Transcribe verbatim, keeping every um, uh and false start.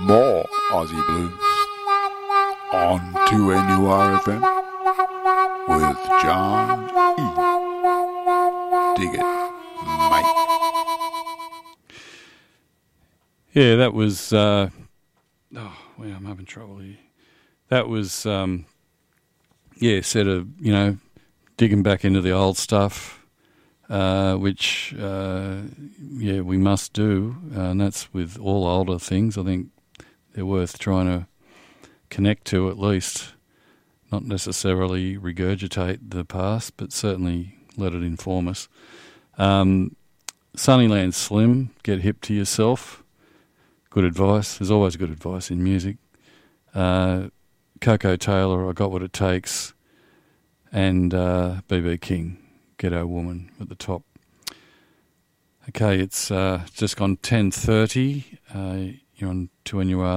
More Aussie Blues on two N U R F M with John E. Dig it, mate. Yeah, that was... Uh, oh, well, I'm having trouble here. That was, um, yeah, sort of, you know, digging back into the old stuff, uh, which, uh, yeah, we must do, uh, and that's with all older things. I think they're worth trying to connect to at least, not necessarily regurgitate the past, but certainly let it inform us. Um, Sunnyland Slim, get hip to yourself. Good advice. There's always good advice in music. Uh, Coco Taylor, I Got What It Takes, and uh, B B King, Ghetto Woman at the top. Okay, it's uh, just gone ten thirty. Uh, you're on two N U R.